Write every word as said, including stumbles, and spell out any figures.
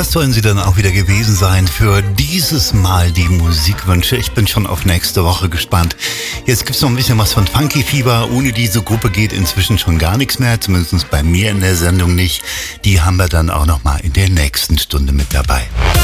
Das sollen sie dann auch wieder gewesen sein für dieses Mal die Musikwünsche. Ich bin schon auf nächste Woche gespannt. Jetzt gibt's noch ein bisschen was von Funky Fieber. Ohne diese Gruppe geht inzwischen schon gar nichts mehr, zumindest bei mir in der Sendung nicht. Die haben wir dann auch noch mal in der nächsten Stunde mit dabei.